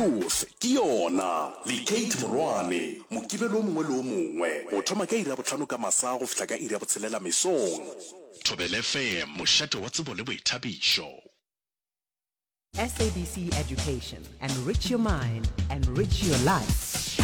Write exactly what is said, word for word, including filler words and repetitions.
youth ke yona le Kate Morwane mokibelo o mongwe le o mongwe o thoma ka iri ya botlhano ka masa go fihla ka iri ya botshelela mesong. Thobela F M mošate wa tsebo le boithabišo. S A B C Education. Enrich your mind, enrich your life.